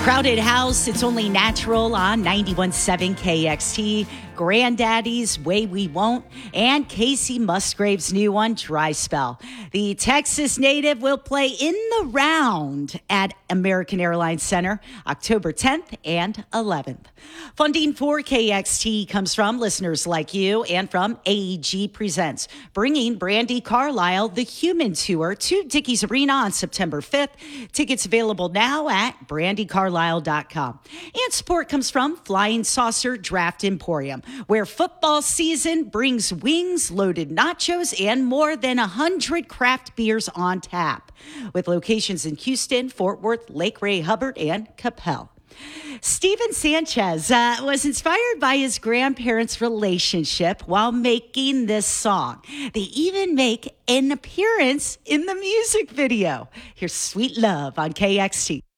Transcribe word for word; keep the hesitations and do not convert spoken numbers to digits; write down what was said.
Crowded House, It's Only Natural on ninety-one point seven K X T, Granddaddy's Way We Won't, and Casey Musgrave's new one, Dry Spell. The Texas native will play in the round at American Airlines Center October tenth and eleventh. Funding for K X T comes from listeners like you and from A E G Presents, bringing Brandi Carlile The Human Tour to Dickies Arena on September fifth. Tickets available now at brandi carlile dot com. And support comes from Flying Saucer Draft Emporium, where football season brings wings, loaded nachos, and more than one hundred craft beers on tap, with locations in Houston, Fort Worth, Lake Ray, Hubbard, and Capel. Steven Sanchez uh, was inspired by his grandparents' relationship while making this song. They even make an appearance in the music video. Here's Sweet Love on K X T.